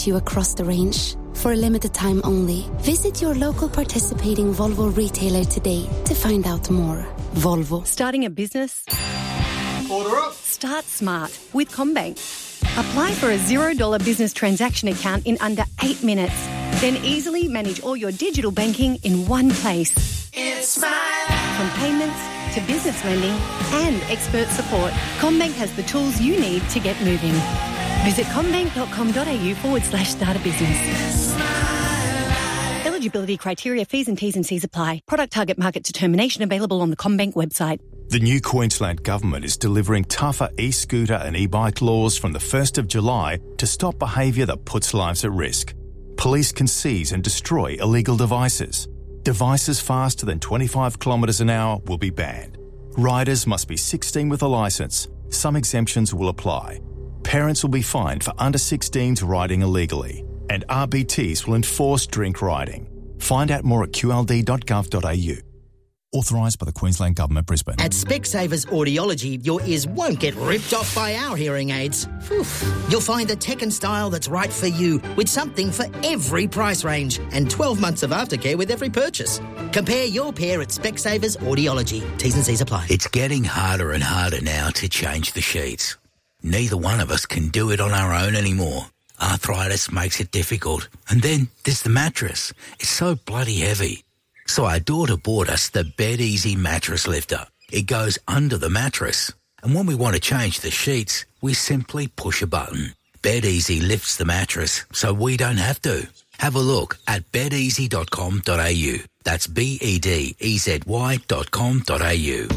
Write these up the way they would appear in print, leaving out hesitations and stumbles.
get you across the range. For a limited time only, visit your local participating Volvo retailer today to find out more. Volvo. Starting a business? Order up. Start smart with CommBank. Apply for a $0 business transaction account in under 8 minutes. Then easily manage all your digital banking in one place. It's my life. From payments to business lending and expert support, CommBank has the tools you need to get moving. Visit commbank.com.au/start a business. Eligibility criteria, fees and T's and C's apply. Product target market determination available on the CommBank website. The new Queensland Government is delivering tougher e-scooter and e-bike laws from the 1st of July to stop behaviour that puts lives at risk. Police can seize and destroy illegal devices. Devices faster than 25 kilometres an hour will be banned. Riders must be 16 with a licence. Some exemptions will apply. Parents will be fined for under 16s riding illegally. And RBTs will enforce drink riding. Find out more at qld.gov.au. Authorised by the Queensland Government, Brisbane. At Specsavers Audiology, your ears won't get ripped off by our hearing aids. You'll find the tech and style that's right for you, with something for every price range and 12 months of aftercare with every purchase. Compare your pair at Specsavers Audiology. T's and C's apply. It's getting harder and harder now to change the sheets. Neither one of us can do it on our own anymore. Arthritis makes it difficult. And then there's the mattress. It's so bloody heavy. So our daughter bought us the Bed Easy mattress lifter. It goes under the mattress. And when we want to change the sheets, we simply push a button. Bed Easy lifts the mattress so we don't have to. Have a look at bedeasy.com.au. That's bedezy.com.au.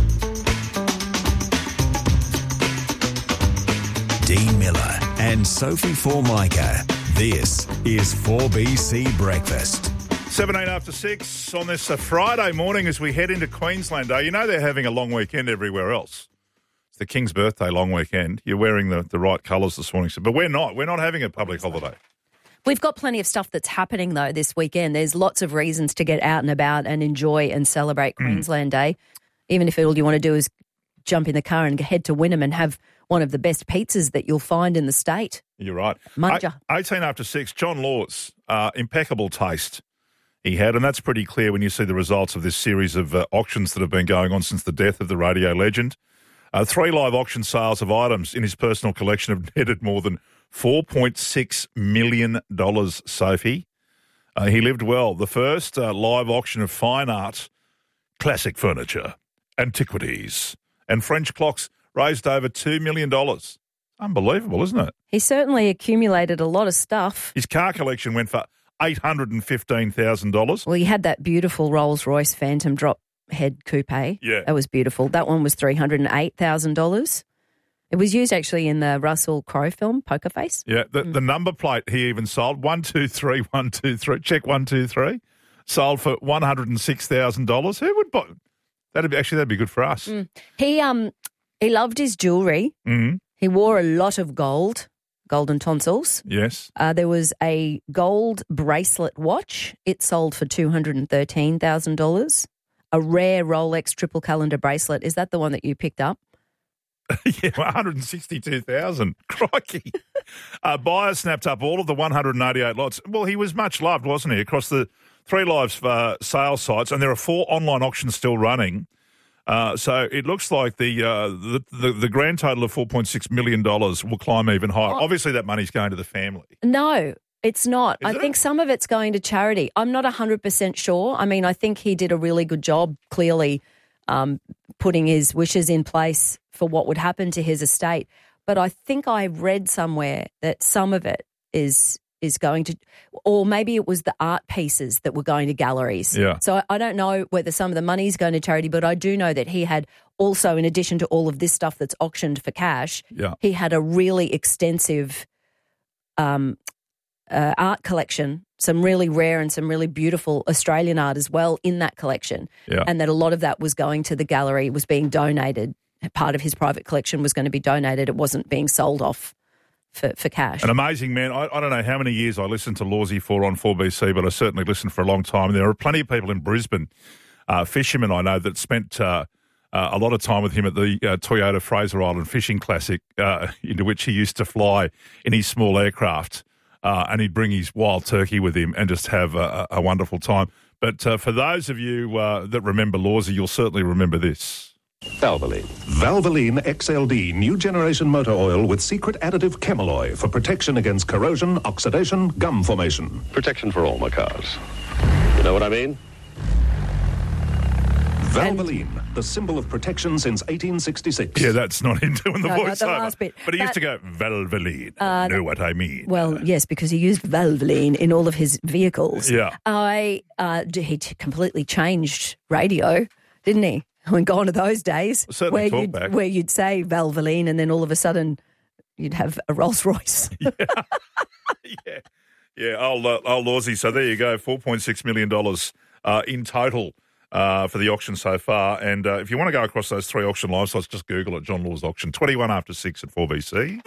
Dean Miller and Sophie Formica. This is 4BC Breakfast. 17 after 6 on this Friday morning as we head into Queensland Day. You know they're having a long weekend everywhere else. It's the King's birthday long weekend. You're wearing the right colours this morning, but we're not. We're not having a public holiday. We've got plenty of stuff that's happening, though, this weekend. There's lots of reasons to get out and about and enjoy and celebrate Queensland Day, even if all you want to do is jump in the car and head to Wynnum and have one of the best pizzas that you'll find in the state. You're right. Munja. 18 after 6, John Laws, impeccable taste he had, and that's pretty clear when you see the results of this series of auctions that have been going on since the death of the radio legend. 3 live auction sales of items in his personal collection have netted more than $4.6 million, Sophie. He lived well. The first live auction of fine art, classic furniture, antiquities, and French clocks raised over $2 million. Unbelievable, isn't it? He certainly accumulated a lot of stuff. His car collection went for $815,000. Well, he had that beautiful Rolls-Royce Phantom drop head coupe. Yeah. That was beautiful. That one was $308,000. It was used actually in the Russell Crowe film, Poker Face. Yeah, the number plate he even sold, 123123, check 123, sold for $106,000. Who would buy? That'd be good for us. He loved his jewellery. Mm-hmm. He wore a lot of gold, golden tonsils. Yes. There was a gold bracelet watch. It sold for $213,000. A rare Rolex triple calendar bracelet. Is that the one that you picked up? Yeah, 162,000. Crikey. Buyers snapped up all of the 188 lots. Well, he was much loved, wasn't he, across the 3 live sales sites, and there are 4 online auctions still running. So it looks like the grand total of $4.6 million will climb even higher. Oh. Obviously, that money's going to the family. No, it's not. Is I it? think some of it's going to charity. I'm not 100% sure. I mean, I think he did a really good job, clearly, putting his wishes in place for what would happen to his estate. But I think I read somewhere that some of it is going to, or maybe it was the art pieces that were going to galleries. Yeah. So I don't know whether some of the money is going to charity, but I do know that he had also, in addition to all of this stuff that's auctioned for cash, he had a really extensive art collection, some really rare and some really beautiful Australian art as well in that collection. Yeah. And that a lot of that was going to the gallery, was being donated. Part of his private collection was going to be donated. It wasn't being sold off for cash. An amazing man. I don't know how many years I listened to Lawsy for on 4BC, but I certainly listened for a long time. There are plenty of people in Brisbane, fishermen I know, that spent a lot of time with him at the Toyota Fraser Island Fishing Classic, into which he used to fly in his small aircraft and he'd bring his wild turkey with him and just have a wonderful time. But for those of you that remember Lawsy, you'll certainly remember this. Valvoline. Valvoline XLD new generation motor oil with secret additive Chemalloy for protection against corrosion, oxidation, gum formation. Protection for all my cars. You know what I mean? Valvoline, the symbol of protection since 1866. Yeah, that's not him doing the No, not voiceover. the last bit. But he used to go, Valvoline. Know what I mean? Well, yes, because he used Valvoline in all of his vehicles. Yeah. He completely changed radio, didn't he? I mean, gone to those days Certainly talk back. where you'd say Valvoline and then all of a sudden you'd have a Rolls Royce. Yeah, old Lawsy. So there you go, $4.6 million in total for the auction so far. And if you want to go across those 3 auction live sites, just Google it, John Laws Auction, 21 after 6 at 4BC.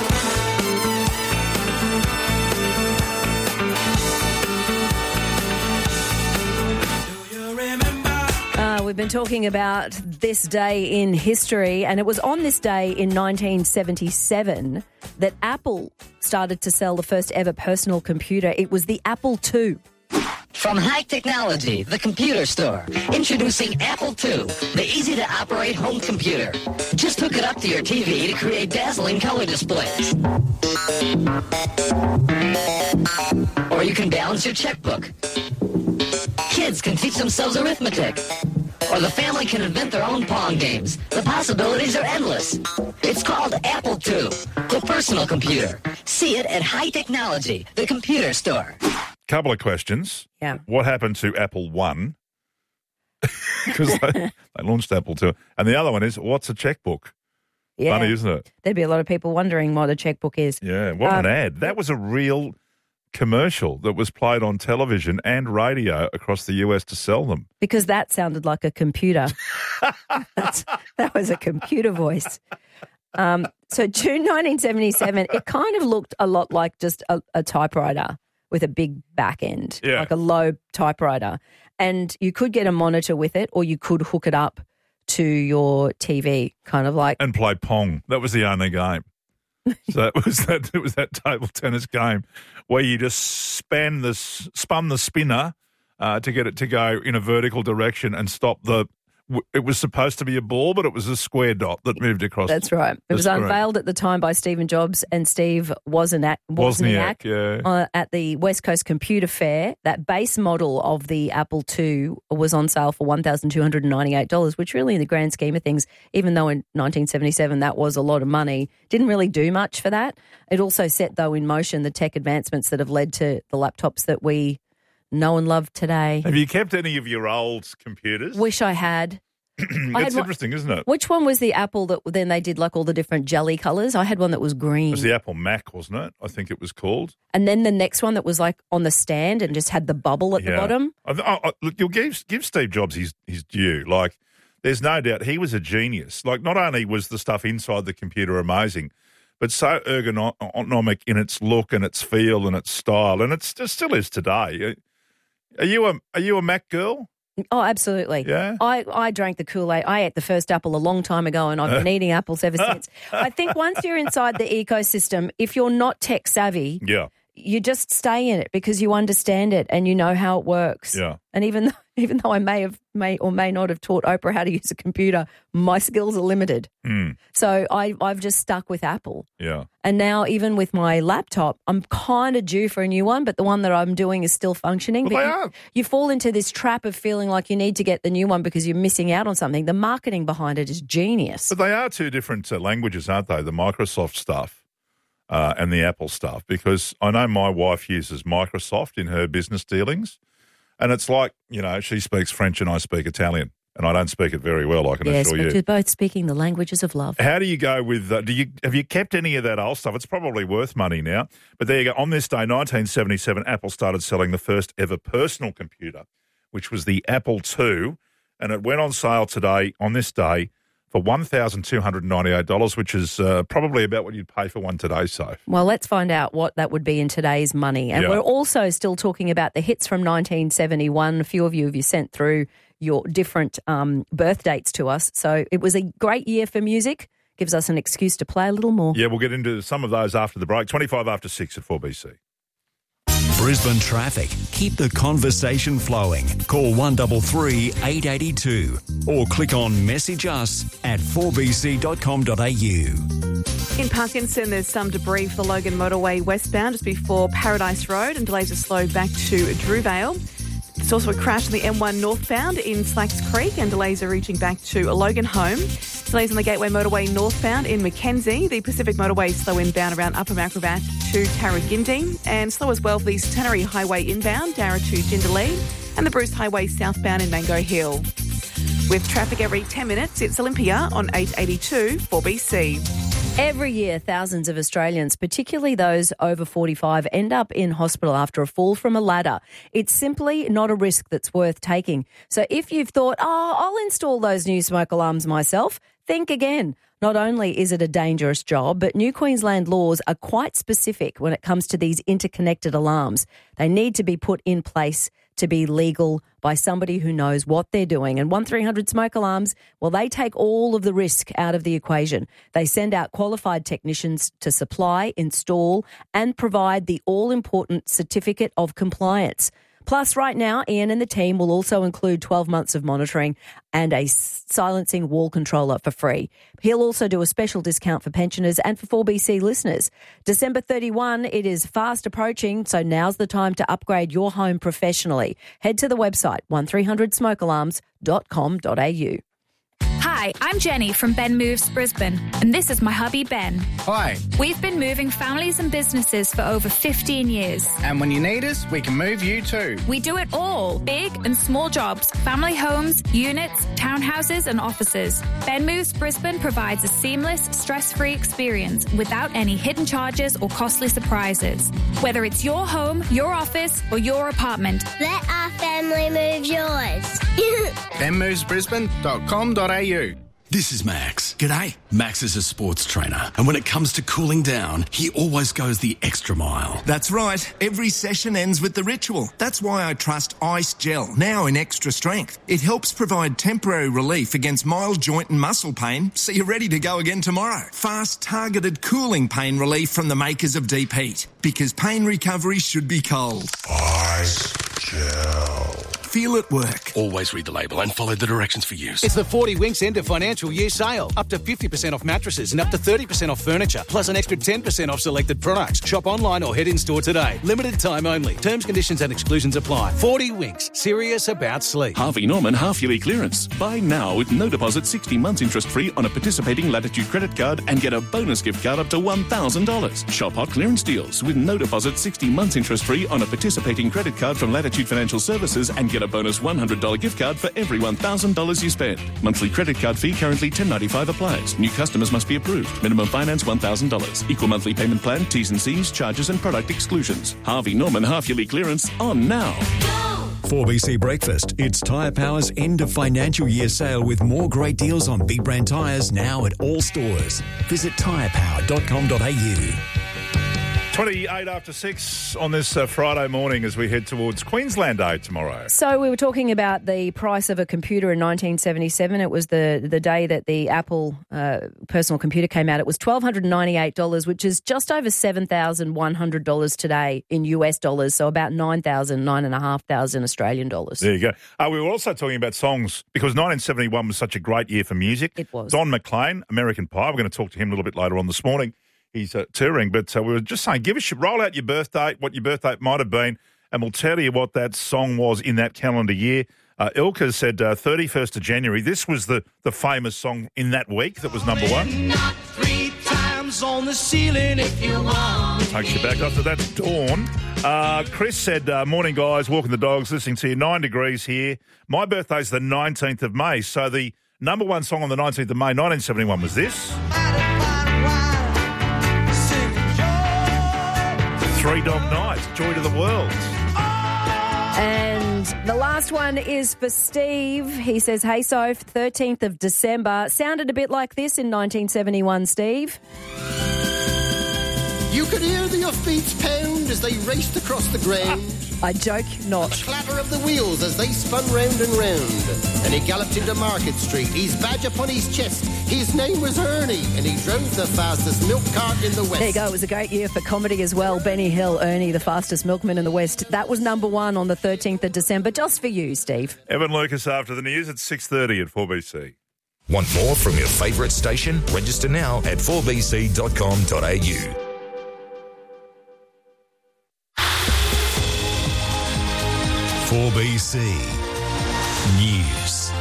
We've been talking about this day in history, and it was on this day in 1977 that Apple started to sell the first ever personal computer. It was the Apple II. From High Technology, the computer store, introducing Apple II, the easy-to-operate home computer. Just hook it up to your TV to create dazzling color displays. Or you can balance your checkbook. Kids can teach themselves arithmetic. Or the family can invent their own Pong games. The possibilities are endless. It's called Apple II, the personal computer. See it at High Technology, the computer store. Couple of questions. Yeah. What happened to Apple I? Because they launched Apple II. And the other one is, what's a checkbook? Yeah. Funny, isn't it? There'd be a lot of people wondering what a checkbook is. Yeah, what an ad. That was a real commercial that was played on television and radio across the US to sell them. Because that sounded like a computer. That was a computer voice. So June 1977, it kind of looked a lot like just a typewriter with a big back end, like a low typewriter. And you could get a monitor with it, or you could hook it up to your TV, kind of like. And play Pong. That was the only game. So it was that table tennis game where you just spun the spinner to get it to go in a vertical direction and stop the. It was supposed to be a ball, but it was a square dot that moved across. That's right. It was unveiled at the time by Stephen Jobs and Steve Wozniak at the West Coast Computer Fair. That base model of the Apple II was on sale for $1,298, which really, in the grand scheme of things, even though in 1977 that was a lot of money, didn't really do much for that. It also set, though, in motion the tech advancements that have led to the laptops that we know and love today. Have you kept any of your old computers? Wish I had. It's interesting, isn't it? Which one was the Apple that then they did like all the different jelly colours? I had one that was green. It was the Apple Mac, wasn't it? I think it was called. And then the next one that was like on the stand and just had the bubble at the bottom. Look, you'll give Steve Jobs his due. Like, there's no doubt he was a genius. Like, not only was the stuff inside the computer amazing, but so ergonomic in its look and its feel and its style, and it still is today. Are you a Mac girl? Oh, absolutely. Yeah. I drank the Kool-Aid. I ate the first apple a long time ago, and I've been eating apples ever since. I think once you're inside the ecosystem, if you're not tech savvy, you just stay in it because you understand it and you know how it works. Yeah. And even though I may or may not have taught Oprah how to use a computer, my skills are limited. So I've just stuck with Apple. Yeah. And now even with my laptop, I'm kind of due for a new one, but the one that I'm doing is still functioning. Well, but you fall into this trap of feeling like you need to get the new one because you're missing out on something. The marketing behind it is genius. But they are two different languages, aren't they? The Microsoft stuff and the Apple stuff, because I know my wife uses Microsoft in her business dealings, and it's like, she speaks French and I speak Italian, and I don't speak it very well, I can assure you. Yes, but you're both speaking the languages of love. How do you go with, have you kept any of that old stuff? It's probably worth money now. But there you go. On this day, 1977, Apple started selling the first ever personal computer, which was the Apple II, and it went on sale today, on this day, for $1,298, which is probably about what you'd pay for one today, so. Well, let's find out what that would be in today's money. And we're also still talking about the hits from 1971. A few of you sent through your different birth dates to us. So it was a great year for music. Gives us an excuse to play a little more. Yeah, we'll get into some of those after the break. 25 after 6 at 4BC. Brisbane traffic. Keep the conversation flowing. Call 133 882 or click on message us at 4bc.com.au. In Parkinson, there's some debris for the Logan Motorway westbound just before Paradise Road, and delays are slowed back to Drewvale. There's also a crash on the M1 northbound in Slacks Creek, and delays are reaching back to Logan Home. Delays on the Gateway Motorway northbound in Mackenzie. The Pacific Motorway slow inbound around Upper Macrobat to Tarragindi, and slow as well for the Centenary Highway inbound, Darra to Jindalee, and the Bruce Highway southbound in Mango Hill. With traffic every 10 minutes, it's Olympia on 882 4BC. Every year, thousands of Australians, particularly those over 45, end up in hospital after a fall from a ladder. It's simply not a risk that's worth taking. So if you've thought, I'll install those new smoke alarms myself, think again. Not only is it a dangerous job, but New Queensland laws are quite specific when it comes to these interconnected alarms. They need to be put in place to be legal by somebody who knows what they're doing. And 1300 Smoke Alarms, well, they take all of the risk out of the equation. They send out qualified technicians to supply, install and provide the all-important certificate of compliance. Plus, right now, Ian and the team will also include 12 months of monitoring and a silencing wall controller for free. He'll also do a special discount for pensioners and for 4BC listeners. December 31, it is fast approaching, so now's the time to upgrade your home professionally. Head to the website 1300smokealarms.com.au. Hi, I'm Jenny from Ben Moves Brisbane, and this is my hubby Ben. Hi. We've been moving families and businesses for over 15 years. And when you need us, we can move you too. We do it all, big and small jobs, family homes, units, townhouses and offices. Ben Moves Brisbane provides a seamless, stress-free experience without any hidden charges or costly surprises. Whether it's your home, your office or your apartment. Let our family move yours. benmovesbrisbane.com.au. This is Max. G'day. Max is a sports trainer, and when it comes to cooling down, he always goes the extra mile. That's right. Every session ends with the ritual. That's why I trust Ice Gel, now in extra strength. It helps provide temporary relief against mild joint and muscle pain, so you're ready to go again tomorrow. Fast, targeted cooling pain relief from the makers of Deep Heat, because pain recovery should be cold. Ice Gel. Feel it work. Always read the label and follow the directions for use. It's the 40 Winks end of financial year sale. Up to 50% off mattresses and up to 30% off furniture, plus an extra 10% off selected products. Shop online or head in store today. Limited time only. Terms, conditions and exclusions apply. 40 Winks. Serious about sleep. Harvey Norman half-yearly clearance. Buy now with no deposit, 60 months interest-free on a participating Latitude credit card and get a bonus gift card up to $1,000. Shop hot clearance deals with no deposit, 60 months interest-free on a participating credit card from Latitude Financial Services and get a bonus $100 gift card for every $1,000 you spend. Monthly credit card fee currently $10.95 applies. New customers must be approved. Minimum finance $1,000. Equal monthly payment plan, T's and C's, charges and product exclusions. Harvey Norman half-yearly clearance on now. 4BC Breakfast. It's Tyre Power's end of financial year sale with more great deals on B brand tyres now at all stores. Visit tyrepower.com.au. 28 after 6 on this Friday morning as we head towards Queensland Day tomorrow. So we were talking about the price of a computer in 1977. It was the day that the Apple personal computer came out. It was $1,298, which is just over $7,100 today in US dollars, so about $9,500 Australian dollars. There you go. We were also talking about songs because 1971 was such a great year for music. It was. Don McLean, American Pie. We're going to talk to him a little bit later on this morning. He's touring, but we were just saying, roll out your birthday, what your birthday might have been, and we'll tell you what that song was in that calendar year. Ilka said 31st of January. This was the famous song in that week that was number one. Not 3 times on the ceiling if you want. Takes you back up to that's Dawn. Chris said, morning guys, walking the dogs, listening to you, 9 degrees here. My birthday's the 19th of May, so the number one song on the 19th of May, 1971 was this. Three Dog Night, Joy to the World. And the last one is for Steve. He says, hey, Soph, 13th of December. Sounded a bit like this in 1971, Steve. You could hear your feet pounding sound as they raced across the ground. I joke not. The clatter of the wheels as they spun round and round. And he galloped into Market Street, his badge upon his chest. His name was Ernie, and he drove the fastest milk cart in the West. There you go. It was a great year for comedy as well. Benny Hill, Ernie, the fastest milkman in the West. That was number one on the 13th of December, just for you, Steve. Evan Lucas after the news at 6:30 at 4BC. Want more from your favourite station? Register now at 4bc.com.au. "4BC News."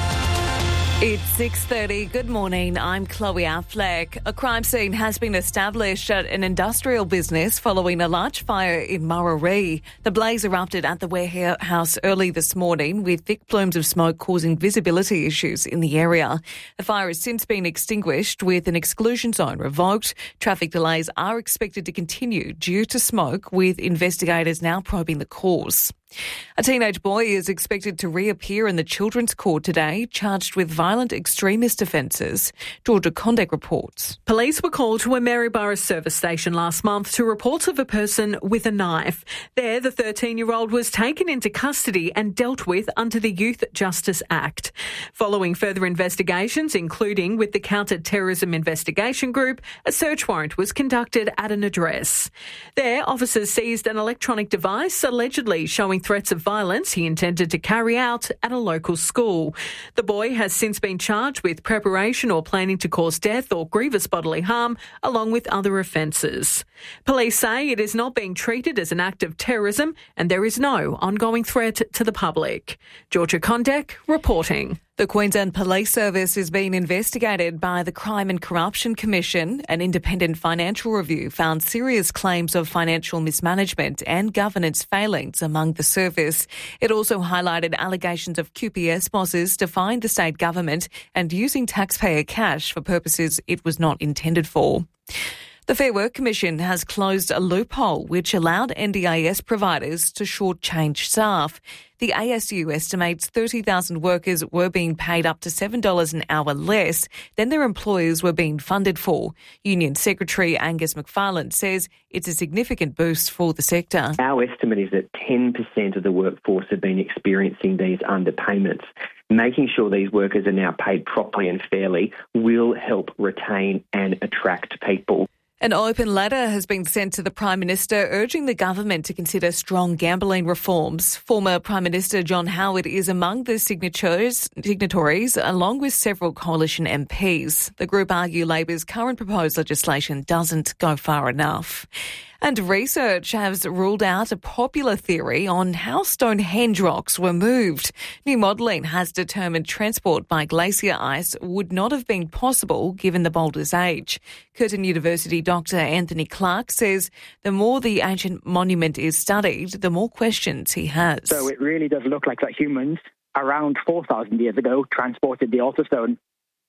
It's 6:30. Good morning. I'm Chloe Affleck. A crime scene has been established at an industrial business following a large fire in Murarrie. The blaze erupted at the warehouse early this morning, with thick plumes of smoke causing visibility issues in the area. The fire has since been extinguished, with an exclusion zone revoked. Traffic delays are expected to continue due to smoke, with investigators now probing the cause. A teenage boy is expected to reappear in the Children's Court today, charged with violent extremist offences. Georgia Condek reports. Police were called to a Maryborough service station last month to reports of a person with a knife. There, the 13-year-old was taken into custody and dealt with under the Youth Justice Act. Following further investigations, including with the Counter-Terrorism Investigation Group, a search warrant was conducted at an address. There, officers seized an electronic device allegedly showing threats of violence he intended to carry out at a local school. The boy has since been charged with preparation or planning to cause death or grievous bodily harm, along with other offences. Police say it is not being treated as an act of terrorism and there is no ongoing threat to the public. Georgia Condek reporting. The Queensland Police Service is being investigated by the Crime and Corruption Commission. An independent financial review found serious claims of financial mismanagement and governance failings among the service. It also highlighted allegations of QPS bosses defying the state government and using taxpayer cash for purposes it was not intended for. The Fair Work Commission has closed a loophole which allowed NDIS providers to shortchange staff. The ASU estimates 30,000 workers were being paid up to $7 an hour less than their employers were being funded for. Union Secretary Angus McFarlane says it's a significant boost for the sector. Our estimate is that 10% of the workforce have been experiencing these underpayments. Making sure these workers are now paid properly and fairly will help retain and attract people. An open letter has been sent to the Prime Minister urging the government to consider strong gambling reforms. Former Prime Minister John Howard is among the signatories, along with several coalition MPs. The group argue Labor's current proposed legislation doesn't go far enough. And research has ruled out a popular theory on how Stonehenge rocks were moved. New modelling has determined transport by glacier ice would not have been possible given the boulder's age. Curtin University Dr. Anthony Clark says the more the ancient monument is studied, the more questions he has. So it really does look like that humans around 4,000 years ago transported the altar stone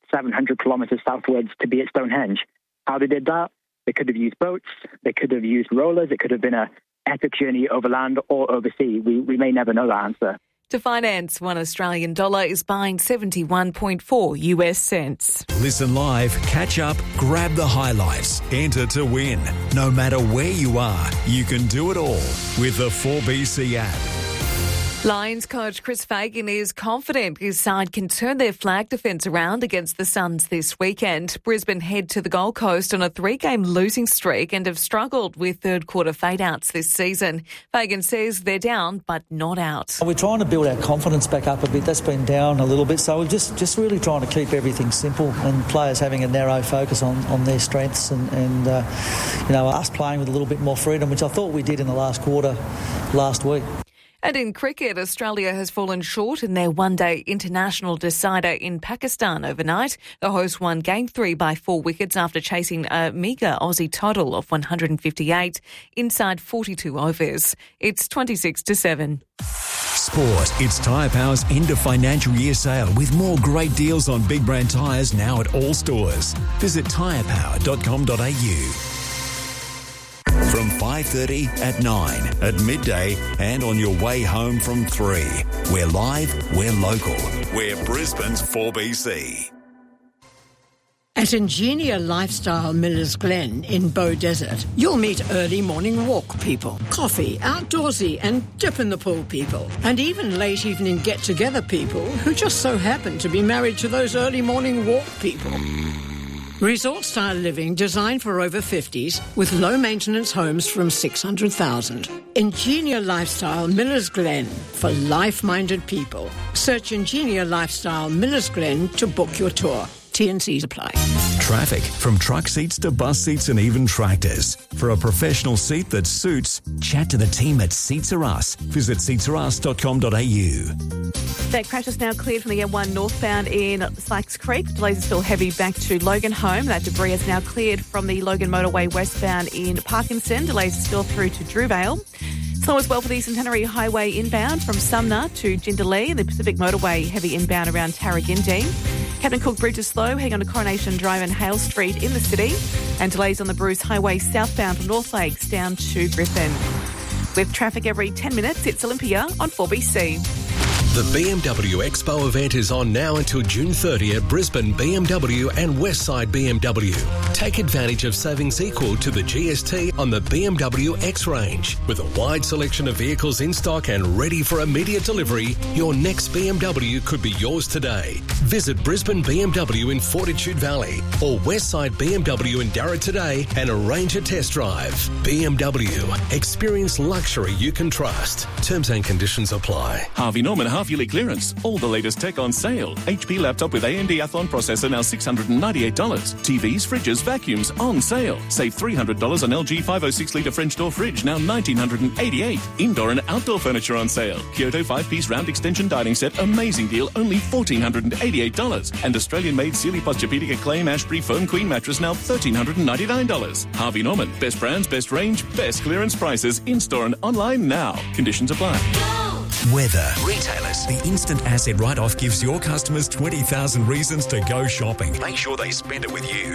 700 kilometres southwards to be at Stonehenge. How they did that? They could have used boats, they could have used rollers, it could have been an epic journey over land or over sea. We may never know that answer. To finance, $1 Australian is buying 71.4 US cents. Listen live, catch up, grab the highlights, enter to win. No matter where you are, you can do it all with the 4BC app. Lions coach Chris Fagan is confident his side can turn their flag defence around against the Suns this weekend. Brisbane head to the Gold Coast on a 3-game losing streak and have struggled with third-quarter fade-outs this season. Fagan says they're down but not out. We're trying to build our confidence back up a bit. That's been down a little bit, so we're just really trying to keep everything simple and players having a narrow focus on their strengths and us playing with a little bit more freedom, which I thought we did in the last quarter last week. And in cricket, Australia has fallen short in their one-day international decider in Pakistan overnight. The hosts won Game 3 by 4 wickets after chasing a meagre Aussie total of 158 inside 42 overs. It's 26-7. Sport. It's Tyre Power's end of financial year sale with more great deals on big brand tyres now at all stores. Visit tyrepower.com.au. From 5:30 at 9, at midday and on your way home from 3. We're live, we're local. We're Brisbane's 4BC. At Ingenia Lifestyle Millers Glen in Bow Desert, you'll meet early morning walk people, coffee, outdoorsy and dip in the pool people, and even late evening get-together people who just so happen to be married to those early morning walk people. Resort-style living designed for over 50s with low-maintenance homes from $600,000. Ingenia Lifestyle Millers Glen for life-minded people. Search Ingenia Lifestyle Millers Glen to book your tour. T&Cs apply. Traffic, from truck seats to bus seats and even tractors. For a professional seat that suits, chat to the team at Seats Are Us. Visit seatsareus.com.au. That crash is now cleared from the M1 northbound in Sykes Creek. Delays are still heavy back to Logan Home. That debris is now cleared from the Logan Motorway westbound in Parkinson. Delays are still through to Drewvale. Slow as well for the Centenary Highway inbound from Sumner to Jindalee and the Pacific Motorway heavy inbound around Tarragindi. Captain Cook Bridge is slow, heading on to Coronation Drive and Hale Street in the city, and delays on the Bruce Highway southbound from North Lakes down to Griffin. With traffic every 10 minutes, it's Olympia on 4BC. The BMW Expo event is on now until June 30 at Brisbane BMW and Westside BMW. Take advantage of savings equal to the GST on the BMW X range. With a wide selection of vehicles in stock and ready for immediate delivery, your next BMW could be yours today. Visit Brisbane BMW in Fortitude Valley or Westside BMW in Darra today and arrange a test drive. BMW. Experience luxury you can trust. Terms and conditions apply. Harvey Norman half-yearly clearance. All the latest tech on sale. HP laptop with AMD Athlon processor now $698. TVs, fridges, vacuums on sale. Save $300 on LG 506-litre French door fridge, now $1,988. Indoor and outdoor furniture on sale. Kyoto 5-piece round extension dining set, amazing deal, only $1,488. And Australian-made Sealy Posturepedic Acclaim Ashbury Foam Queen mattress, now $1,399. Harvey Norman. Best brands, best range, best clearance prices. In-store and online now. Conditions apply. Weather. Retailers. The instant asset write-off gives your customers 20,000 reasons to go shopping. Make sure they spend it with you.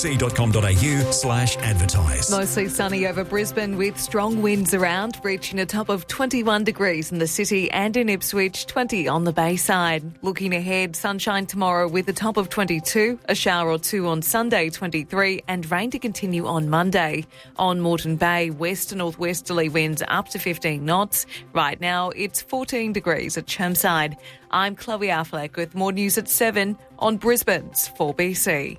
4bc.com.au/advertise. Mostly sunny over Brisbane with strong winds around, reaching a top of 21 degrees in the city and in Ipswich, 20 on the Bayside. Looking ahead, sunshine tomorrow with a top of 22, a shower or two on Sunday, 23, and rain to continue on Monday. On Moreton Bay, west to northwesterly winds up to 15 knots. Right now, it's 14 degrees at Chermside. I'm Chloe Affleck with more news at 7 on Brisbane's 4BC.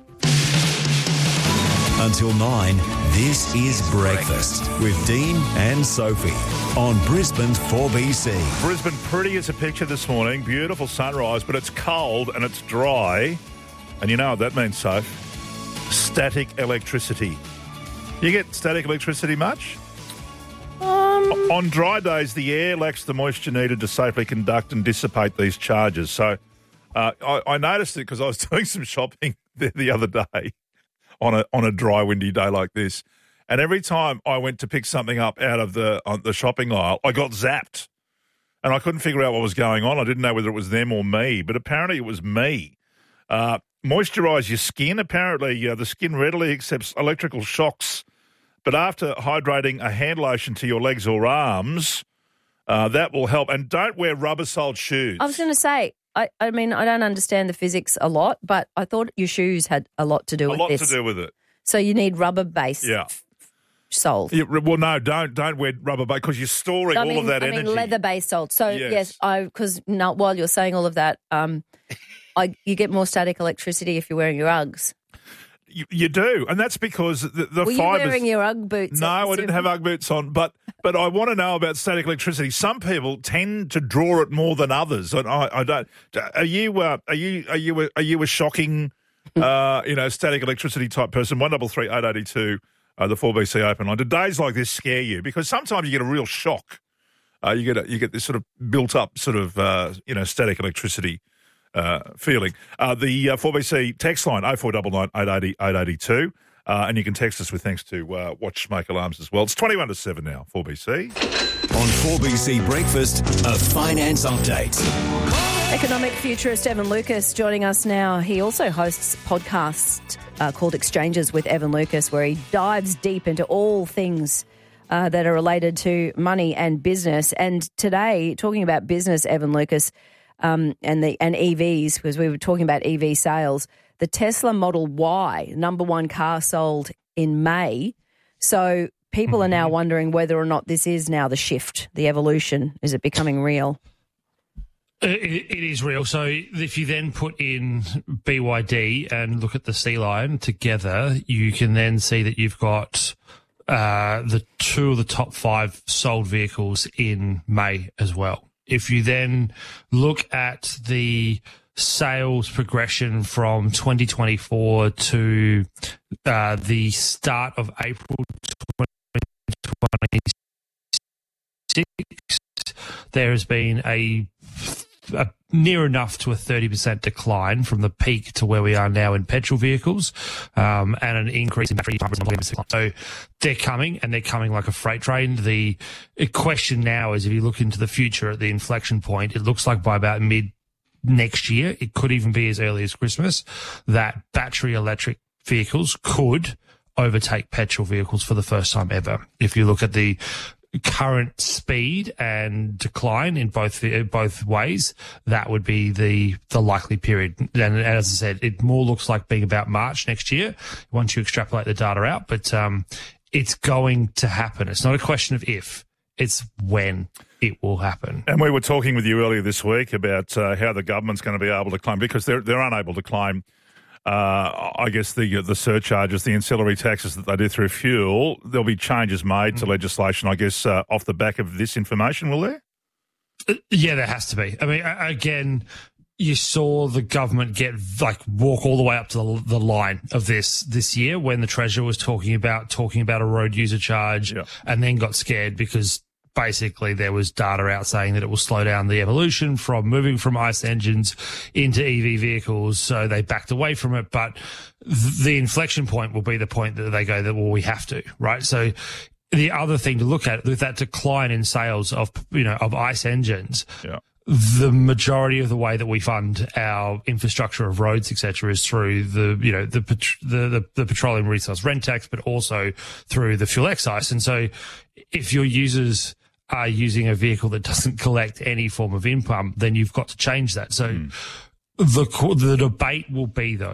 Until 9, this is Breakfast with Dean and Sophie on Brisbane's 4BC. Brisbane pretty as a picture this morning. Beautiful sunrise, but it's cold and it's dry. And you know what that means, Soph? Static electricity. You get static electricity much? On dry days, the air lacks the moisture needed to safely conduct and dissipate these charges. So I noticed it because I was doing some shopping the other day on a dry, windy day like this. And every time I went to pick something up out of the shopping aisle, I got zapped. And I couldn't figure out what was going on. I didn't know whether it was them or me, but apparently it was me. Moisturise your skin. Apparently the skin readily accepts electrical shocks. But after hydrating a hand lotion to your legs or arms, that will help. And don't wear rubber-soled shoes. I was going to say, I mean, I don't understand the physics a lot, but I thought your shoes had a lot to do with this. A lot to do with it. So you need rubber-based soles. Yeah, well, no, don't wear rubber-based because you're storing all of that energy. I mean leather-based soles. So, yes, because while you're saying all of that, you get more static electricity if you're wearing your Uggs. You do, and that's because the Were fibers... you wearing your Ugg boots? No, I didn't have Ugg boots on, but I want to know about static electricity. Some people tend to draw it more than others, and I don't. Are you a shocking, static electricity type person? 133 882, the 4BC open line. Do days like this scare you? Because sometimes you get a real shock. You get this sort of built up sort of static electricity feeling. The 4BC text line 0499 880 882, and you can text us with thanks to Watch Smoke Alarms as well. It's 21 to 7 now, 4BC. On 4BC Breakfast, a finance update. Economic futurist Evan Lucas joining us now. He also hosts a podcast called Exchanges with Evan Lucas, where he dives deep into all things that are related to money and business. And today, talking about business, Evan Lucas, and EVs, because we were talking about EV sales, the Tesla Model Y, number one car sold in May. So people are now wondering whether or not this is now the shift, the evolution. Is it becoming real? It is real. So if you then put in BYD and look at the C line together, you can then see that you've got the two of the top 5 sold vehicles in May as well. If you then look at the sales progression from 2024 to the start of April 2026, there has been a near enough to a 30% decline from the peak to where we are now in petrol vehicles, and an increase in battery. So they're coming, and they're coming like a freight train. The question now is, if you look into the future at the inflection point, it looks like by about mid next year, it could even be as early as Christmas, that battery electric vehicles could overtake petrol vehicles for the first time ever. If you look at the current speed and decline in both ways, that would be the likely period. And as I said, it more looks like being about March next year once you extrapolate the data out. But it's going to happen. It's not a question of if, it's when it will happen. And we were talking with you earlier this week about how the government's going to be able to claim, because they're unable to claim, I guess, the surcharges, the ancillary taxes that they do through fuel. There'll be changes made to legislation, I guess, off the back of this information, will there? Yeah, there has to be. I mean, again, you saw the government walk all the way up to the line of this year when the Treasurer was talking about a road user charge, and then got scared because basically there was data out saying that it will slow down the evolution from moving from ICE engines into EV vehicles. So they backed away from it. But the inflection point will be the point that they go that, well, we have to, right? So the other thing to look at with that decline in sales of ICE engines, the majority of the way that we fund our infrastructure of roads, etc., is through the petroleum resource rent tax, but also through the fuel excise. And so if your users are using a vehicle that doesn't collect any form of income, then you've got to change that. So the debate will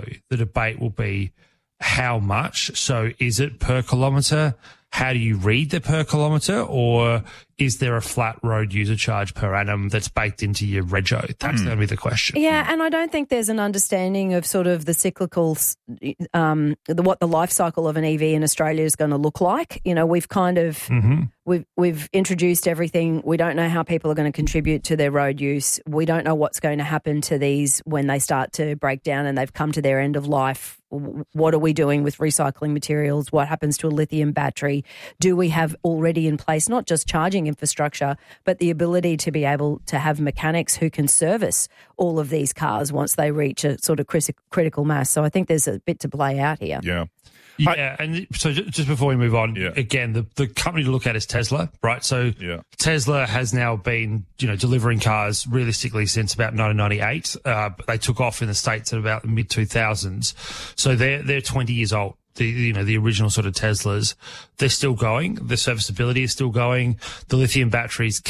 be how much. So is it per kilometre? How do you read the per kilometre? Or is there a flat road user charge per annum that's baked into your rego? That's going to be the question. Yeah, and I don't think there's an understanding of sort of the cyclical, what the life cycle of an EV in Australia is going to look like. You know, we've kind of we've introduced everything. We don't know how people are going to contribute to their road use. We don't know what's going to happen to these when they start to break down and they've come to their end of life. What are we doing with recycling materials? What happens to a lithium battery? Do we have already in place not just charging infrastructure, but the ability to be able to have mechanics who can service all of these cars once they reach a sort of critical mass? So I think there's a bit to play out here. Yeah, and so just before we move on, again, the company to look at is Tesla, right? So Tesla has now been, delivering cars realistically since about 1998. But they took off in the States at about the mid-2000s. So they're 20 years old. The original sort of Teslas, they're still going. The serviceability is still going. The lithium batteries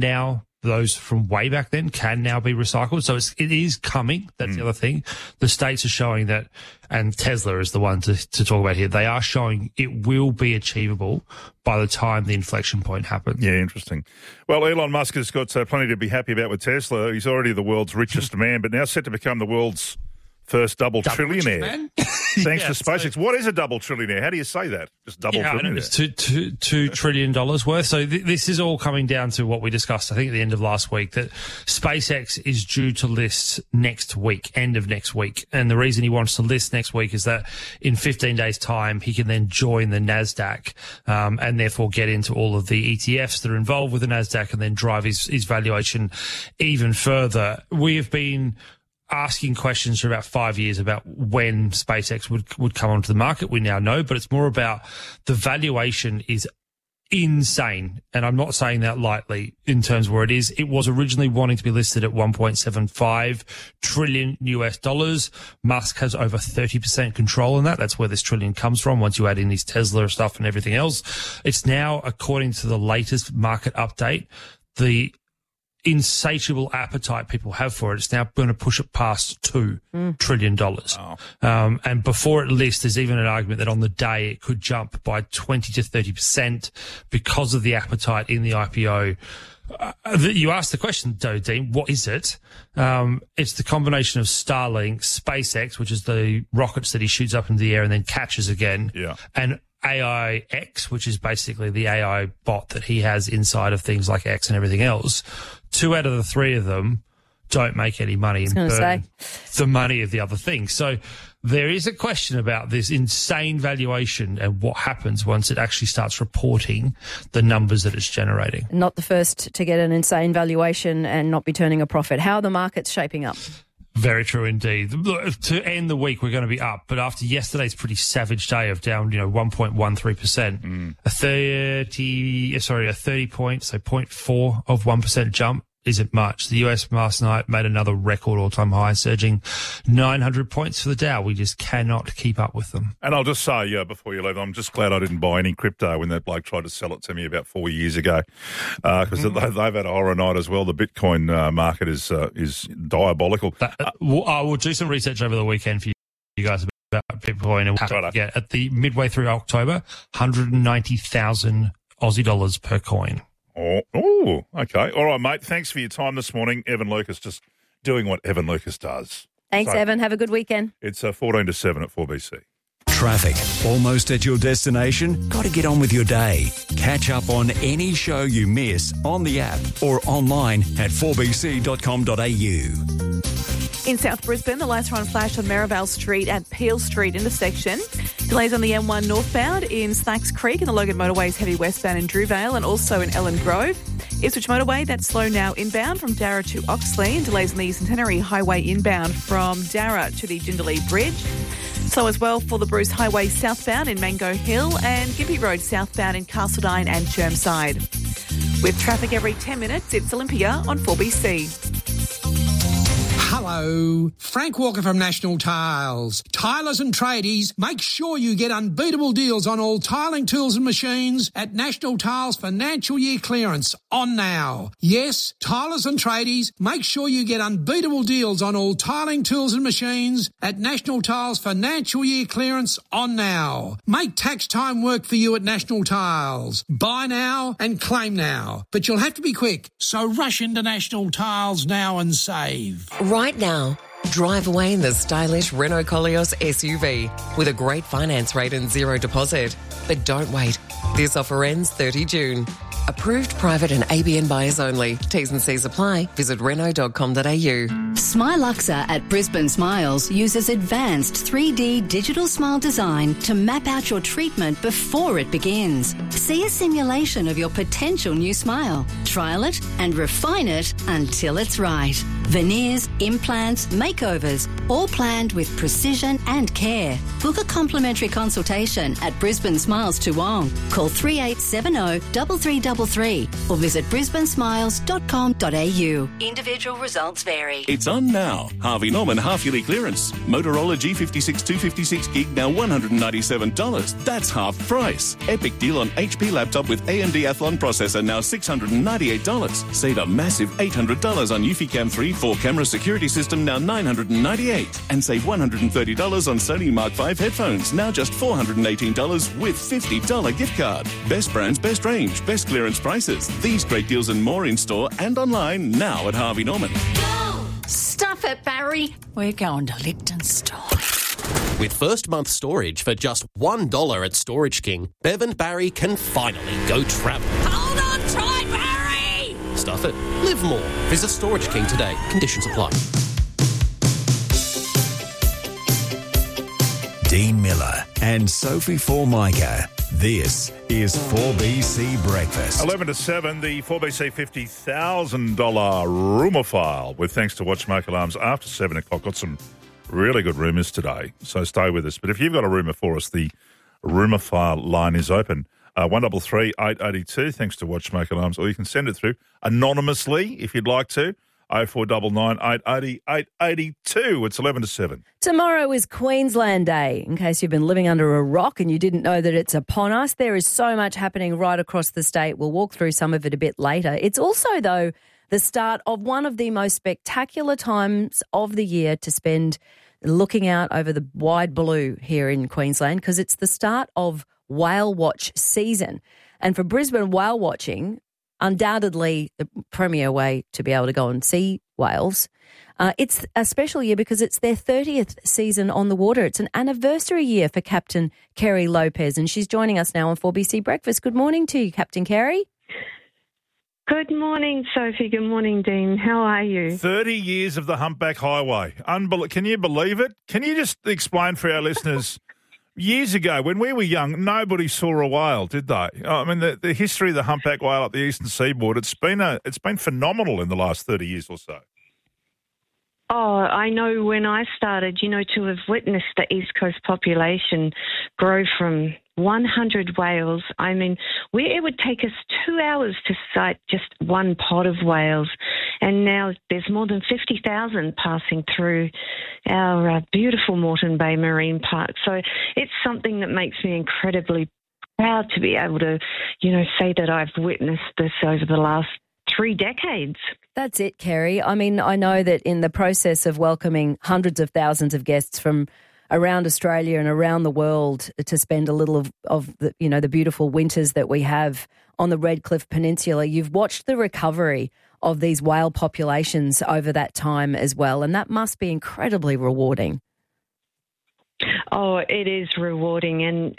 those from way back then can now be recycled. So it is coming. That's the other thing. The states are showing that, and Tesla is the one to talk about here. They are showing it will be achievable by the time the inflection point happens. Yeah, interesting. Well, Elon Musk has got plenty to be happy about with Tesla. He's already the world's richest man, but now set to become the world's first double trillionaire. Thanks to SpaceX. What is a double trillionaire? How do you say that? Just double trillionaire. It's $2 trillion worth. So this is all coming down to what we discussed, I think, at the end of last week, that SpaceX is due to list next week, end of next week. And the reason he wants to list next week is that in 15 days' time, he can then join the NASDAQ and therefore get into all of the ETFs that are involved with the NASDAQ and then drive his valuation even further. We have been asking questions for about 5 years about when SpaceX would come onto the market. We now know, but it's more about the valuation is insane. And I'm not saying that lightly in terms of where it is. It was originally wanting to be listed at $1.75 trillion US. Musk has over 30% control in that. That's where this trillion comes from once you add in these Tesla stuff and everything else. It's now, according to the latest market update, the insatiable appetite people have for it, it's now going to push it past $2 trillion. And before it lists, there's even an argument that on the day it could jump by 20 to 30% because of the appetite in the IPO. You asked the question, though, Dean, what is it? It's the combination of Starlink, SpaceX, which is the rockets that he shoots up into the air and then catches again, and AIX, which is basically the AI bot that he has inside of things like X and everything else. 2 out of the 3 of them don't make any money and burn the money of the other thing. So there is a question about this insane valuation and what happens once it actually starts reporting the numbers that it's generating. Not the first to get an insane valuation and not be turning a profit. How are the markets shaping up? Very true indeed. Look, to end the week, we're going to be up, but after yesterday's pretty savage day of down, 1.13%, a 30 points, so 0.4 of 1% jump isn't much. The US last night made another record all-time high, surging 900 points for the Dow. We just cannot keep up with them. And I'll just say, before you leave, I'm just glad I didn't buy any crypto when that bloke tried to sell it to me about 4 years ago, because they've had a horror night as well. The Bitcoin market is diabolical. We'll do some research over the weekend for you guys about Bitcoin. And we'll get at the midway through October, 190,000 Aussie dollars per coin. Oh, okay. All right, mate. Thanks for your time this morning. Evan Lucas just doing what Evan Lucas does. Thanks, Evan. Have a good weekend. It's 14 to 7 at 4BC. Traffic. Almost at your destination? Got to get on with your day. Catch up on any show you miss on the app or online at 4bc.com.au. In South Brisbane, the lights are on flash on Merivale Street at Peel Street intersection. Delays on the M1 northbound in Slacks Creek and the Logan Motorways heavy westbound in Drewvale and also in Ellen Grove. Ipswich Motorway, that's slow now inbound from Darra to Oxley, and delays on the Centenary Highway inbound from Darra to the Jindalee Bridge. Slow as well for the Bruce Highway southbound in Mango Hill and Gympie Road southbound in Castledine and Chermside. With traffic every 10 minutes, it's Olympia on 4BC. Hello, Frank Walker from National Tiles. Tilers and tradies, make sure you get unbeatable deals on all tiling tools and machines at National Tiles financial year clearance on now. Yes, tilers and tradies, make sure you get unbeatable deals on all tiling tools and machines at National Tiles financial year clearance on now. Make tax time work for you at National Tiles. Buy now and claim now. But you'll have to be quick, so rush into National Tiles now and save. Right now, drive away in the stylish Renault Koleos SUV with a great finance rate and zero deposit. But don't wait. This offer ends 30 June. Approved private and ABN buyers only. T's and C's apply. Visit Renault.com.au. Smiluxa at Brisbane Smiles uses advanced 3D digital smile design to map out your treatment before it begins. See a simulation of your potential new smile. Trial it and refine it until it's right. Veneers, implants, makeovers, all planned with precision and care. Book a complimentary consultation at Brisbane Smiles Toowong. Call 3870 3333 or visit brisbanesmiles.com.au. Individual results vary. It's on now. Harvey Norman half-yearly clearance. Motorola G56 256 gig now $197. That's half price. Epic deal on HP laptop with AMD Athlon processor now $698. Save a massive $800 on Eufy-Cam 3 4-camera security system now $998. And save $130 on Sony Mark V headphones now just $418 with $50 gift card. Best brands, best range, best clearance prices. These great deals and more in store and online now at Harvey Norman. Stuff it, Barry. We're going to Lichtenstein. With first month storage for just $1 at Storage King, Bev and Barry can finally go travel. Hold on tight, Barry! Stuff it. Live more. Visit Storage King today. Conditions apply. Dean Miller and Sophie Formica. This is 4BC Breakfast. 11 to 7, the 4BC $50,000 rumour file with thanks to Watchmaker Alarms after 7 o'clock. Got some really good rumours today, so stay with us. But if you've got a rumour for us, the rumour file line is open. 133 882, thanks to Watchmaker Alarms, or you can send it through anonymously if you'd like to. 0499 880 882. It's 11 to 7. Tomorrow is Queensland Day. In case you've been living under a rock and you didn't know that it's upon us, there is so much happening right across the state. We'll walk through some of it a bit later. It's also, though, the start of one of the most spectacular times of the year to spend looking out over the wide blue here in Queensland, because it's the start of whale watch season. And for Brisbane whale watching, undoubtedly the premier way to be able to go and see whales. It's a special year because it's their 30th season on the water. It's an anniversary year for Captain Kerry Lopez, and she's joining us now on 4BC Breakfast. Good morning to you, Captain Kerry. Good morning, Sophie. Good morning, Dean. How are you? 30 years of the Humpback Highway. Can you believe it? Can you just explain for our listeners, years ago, when we were young, nobody saw a whale, did they? I mean, the history of the humpback whale up the eastern seaboard, it's been phenomenal in the last 30 years or so. Oh, I know when I started, to have witnessed the East Coast population grow from 100 whales. I mean, it would take us 2 hours to sight just one pod of whales, and now there's more than 50,000 passing through our beautiful Moreton Bay Marine Park. So it's something that makes me incredibly proud to be able to, say that I've witnessed this over the last 3 decades. That's it, Kerry. I mean, I know that in the process of welcoming hundreds of thousands of guests from around Australia and around the world to spend a little of the, the beautiful winters that we have on the Redcliffe Peninsula, you've watched the recovery of these whale populations over that time as well, and that must be incredibly rewarding. Oh, it is rewarding, and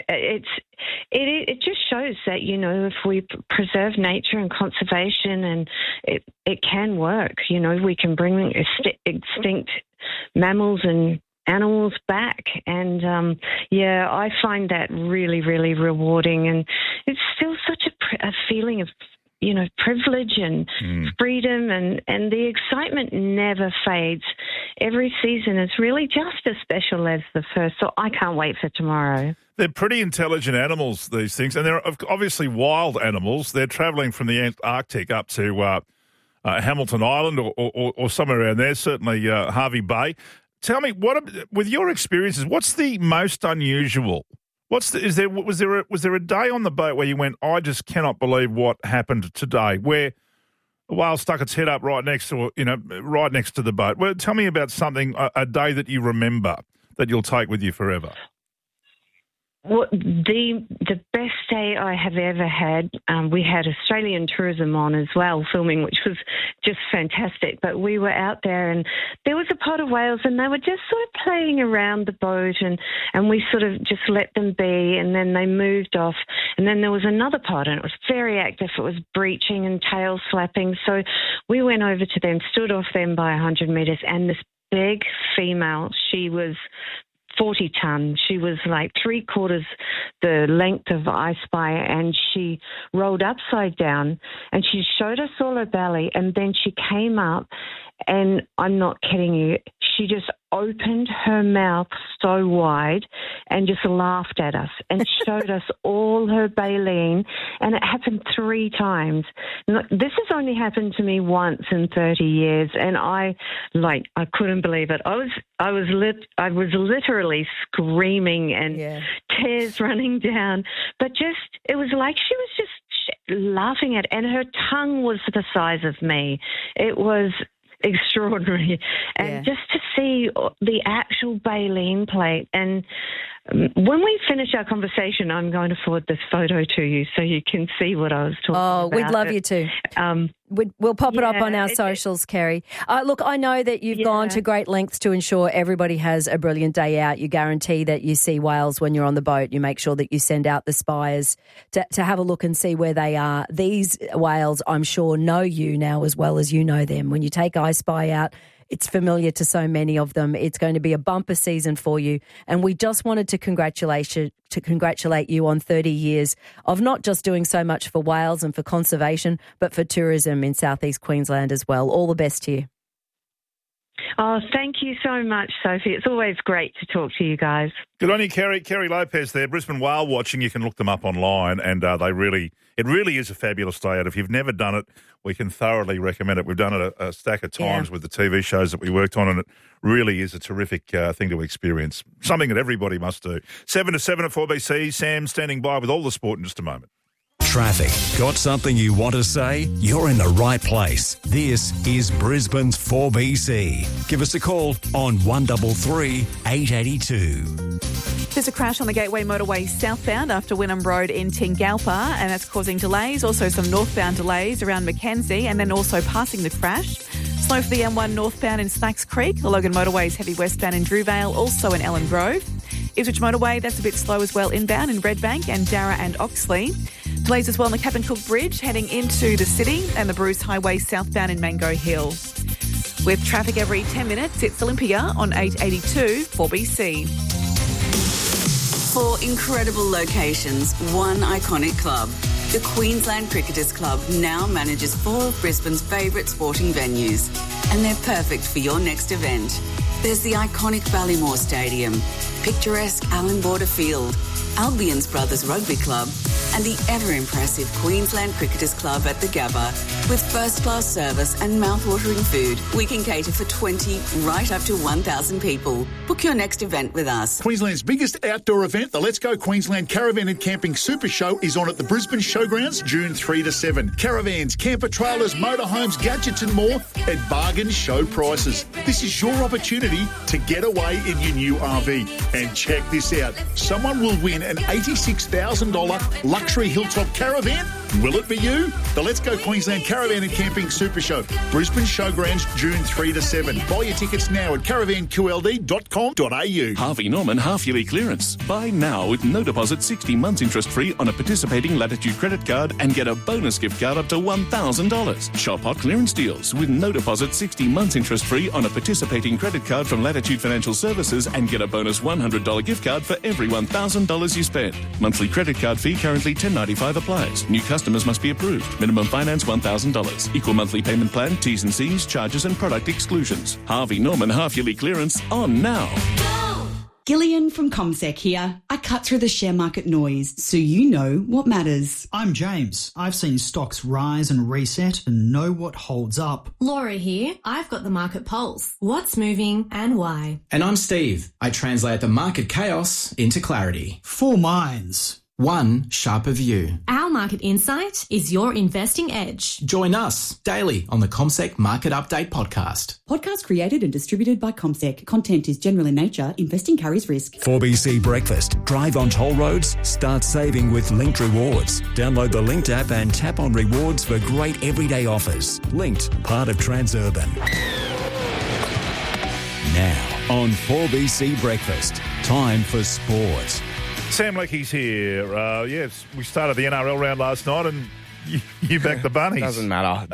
it just shows that, if we preserve nature and conservation, and it can work. We can bring extinct mammals and animals back, and I find that really, really rewarding, and it's still such a feeling of privilege and freedom, and the excitement never fades. Every season is really just as special as the first, so I can't wait for tomorrow. They're pretty intelligent animals, these things, and they're obviously wild animals. They're travelling from the Antarctic up to Hamilton Island or somewhere around there, certainly Hervey Bay. Tell me, with your experiences, what's the most unusual? Was there a day on the boat where you went, I just cannot believe what happened today, where a whale stuck its head up right next to the boat? Well, tell me about something, a day that you remember that you'll take with you forever. Well, the best day I have ever had, we had Australian Tourism on as well, filming, which was just fantastic. But we were out there, and there was a pod of whales, and they were just sort of playing around the boat, and we sort of just let them be, and then they moved off. And then there was another pod, and it was very active. It was breaching and tail slapping. So we went over to them, stood off them by 100 metres, and this big female, she was 40 tons. She was like 3/4 the length of I Spy, and she rolled upside down, and she showed us all her belly, and then she came up, and I'm not kidding you, she just opened her mouth so wide and just laughed at us and showed us all her baleen, and it happened 3 times. This has only happened to me once in 30 years, and I couldn't believe it. I was literally screaming and tears running down, but it was like she was just laughing at it, and her tongue was the size of me. It was extraordinary. And just to see the actual baleen plate. And when we finish our conversation, I'm going to forward this photo to you so you can see what I was talking about. Oh, we'd love you to. We'll pop it up on our socials, Kerry. Look, I know that you've gone to great lengths to ensure everybody has a brilliant day out. You guarantee that you see whales when you're on the boat. You make sure that you send out the spies to have a look and see where they are. These whales, I'm sure, know you now as well as you know them. When you take I Spy out, it's familiar to so many of them. It's going to be a bumper season for you. And we just wanted to congratulate you on 30 years of not just doing so much for whales and for conservation, but for tourism in southeast Queensland as well. All the best to you. Oh, thank you so much, Sophie. It's always great to talk to you guys. Good on you, Kerry. Kerry Lopez there, Brisbane Whale Watching. You can look them up online, and it really is a fabulous day out. If you've never done it, we can thoroughly recommend it. We've done it a stack of times with the TV shows that we worked on, and it really is a terrific thing to experience. Something that everybody must do. 7 to 7 at 4BC. Sam standing by with all the sport in just a moment. traffic. Got something you want to say? You're in the right place. This is Brisbane's 4BC. Give us a call on 133 882. There's a crash on the Gateway Motorway southbound after Wynnum Road in Tingalpa, and that's causing delays. Also some northbound delays around Mackenzie and then also passing the crash. Slow for the M1 northbound in Slacks Creek. The Logan Motorway is heavy westbound in Drewvale, also in Ellen Grove. Ipswich Motorway, that's a bit slow as well inbound in Redbank and Darra and Oxley. Delays as well on the Captain Cook Bridge heading into the city and the Bruce Highway southbound in Mango Hill. With traffic every 10 minutes, it's Olympia on 882 4BC. 4 incredible locations, one iconic club. The Queensland Cricketers Club now manages 4 of Brisbane's favourite sporting venues, and they're perfect for your next event. There's the iconic Ballymore Stadium, picturesque Allan Border Field, Albion's Brothers Rugby Club, and the ever-impressive Queensland Cricketers Club at the Gabba. With first-class service and mouth-watering food, we can cater for 20 right up to 1,000 people. Book your next event with us. Queensland's biggest outdoor event, the Let's Go Queensland Caravan and Camping Super Show, is on at the Brisbane Showgrounds June 3 to 7. Caravans, camper trailers, motorhomes, gadgets and more at bargain show prices. This is your opportunity to get away in your new RV. And check this out. Someone will win an $86,000 luxury hilltop caravan. Will it be you? The Let's Go Queensland Caravan and Camping Super Show, Brisbane Showgrounds, June 3 to 7. Buy your tickets now at caravanqld.com.au. Harvey Norman half-yearly clearance. Buy now with no deposit, 60 months interest-free on a participating Latitude credit card and get a bonus gift card up to $1,000. Shop hot clearance deals with no deposit, 60 months interest-free on a participating credit card from Latitude Financial Services and get a bonus $100 gift card for every $1,000 you spend. Monthly credit card fee currently $10.95 applies. New customers must be approved. Minimum finance $1,000. Equal monthly payment plan, T's and C's, charges and product exclusions. Harvey Norman half-yearly clearance on now. Gillian from CommSec here. I cut through the share market noise so you know what matters. I'm James. I've seen stocks rise and reset and know what holds up. Laura here. I've got the market pulse. What's moving and why? And I'm Steve. I translate the market chaos into clarity. 4 minds. One sharper view. Our market insight is your investing edge. Join us daily on the CommSec Market Update podcast. Podcast created and distributed by CommSec. Content is general in nature. Investing carries risk. 4BC Breakfast. Drive on toll roads. Start saving with Linked Rewards. Download the Linked app and tap on rewards for great everyday offers. Linked, part of Transurban. Now on 4BC Breakfast. Time for sport. Sam Leckie's here. Yes, we started the NRL round last night and you backed the Bunnies. Doesn't matter.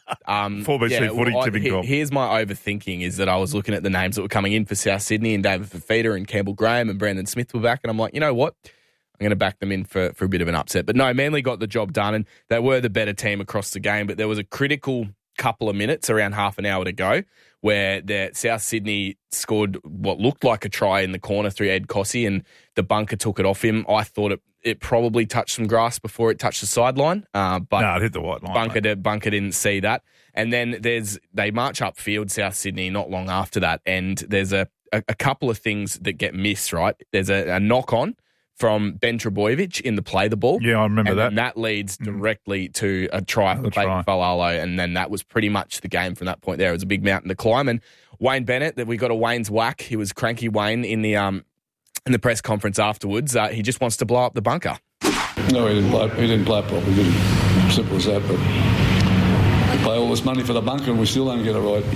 4BC footy tipping comp. Here's my overthinking is that I was looking at the names that were coming in for South Sydney and David Fafita and Campbell Graham and Brandon Smith were back and I'm like, you know what? I'm going to back them in for a bit of an upset. But no, Manly got the job done and they were the better team across the game, but there was a critical couple of minutes, around half an hour to go, where South Sydney scored what looked like a try in the corner through Ed Cossey and the bunker took it off him. I thought it probably touched some grass before it touched the sideline. But no, it hit the white line. Bunker didn't see that. And then they march upfield, South Sydney, not long after that, and there's a couple of things that get missed, right? There's a knock-on from Ben Trebojevic in the play the ball. Yeah, I remember that. And that leads directly to a try for Clayton Falalo, and then that was pretty much the game from that point there. It was a big mountain to climb, and Wayne Bennett, that we got a Wayne's whack. He was cranky Wayne in the press conference afterwards. He just wants to blow up the bunker. No, he didn't play it properly, did he? Simple as that, but we pay all this money for the bunker and we still don't get it right.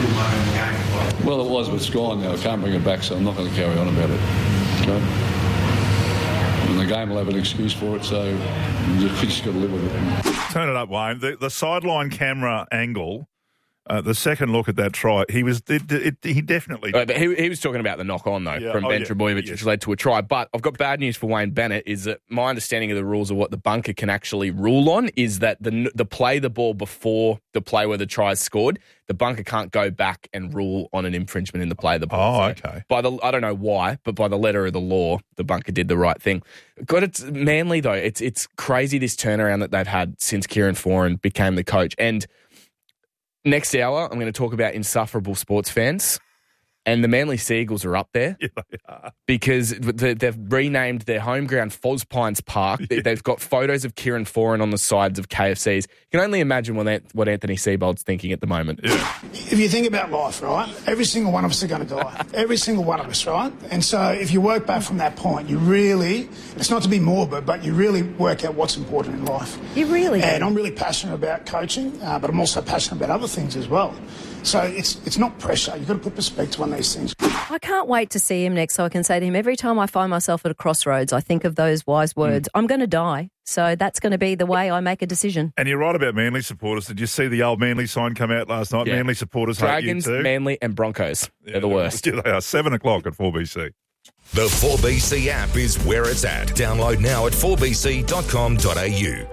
Well, it was, but it's gone now. I can't bring it back, so I'm not going to carry on about it. Okay? And the game will have an excuse for it, so we just got to live with it. Turn it up, Wayne. The sideline camera angle, the second look at that try, he definitely... But he was talking about the knock-on, though, from Ben Trebojevic, which led to a try. But I've got bad news for Wayne Bennett, is that my understanding of the rules of what the bunker can actually rule on is that the play the ball before the play where the try is scored, the bunker can't go back and rule on an infringement in the play of the ball. Oh, okay. I don't know why, but by the letter of the law, the bunker did the right thing. It's Manly, though. It's crazy, this turnaround that they've had since Kieran Foran became the coach. And next hour, I'm going to talk about insufferable sports fans. And the Manly Seagulls are up there because they've renamed their home ground Foz Pines Park. They've got photos of Kieran Foran on the sides of KFCs. You can only imagine what Anthony Seibold's thinking at the moment. If you think about life, right, every single one of us are going to die. Every single one of us, right? And so if you work back from that point, you really, it's not to be morbid, but you really work out what's important in life. You really And I'm really passionate about coaching, but I'm also passionate about other things as well. So it's not pressure. You've got to put perspective on these things. I can't wait to see him next so I can say to him, every time I find myself at a crossroads, I think of those wise words. I'm going to die. So that's going to be the way I make a decision. And you're right about Manly supporters. Did you see the old Manly sign come out last night? Yeah. Manly supporters Dragons, hate you too. Manly and Broncos. They're the worst. Yeah, they are. 7 o'clock at 4BC. The 4BC app is where it's at. Download now at 4bc.com.au.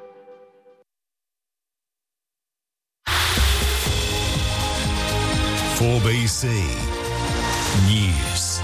BC News.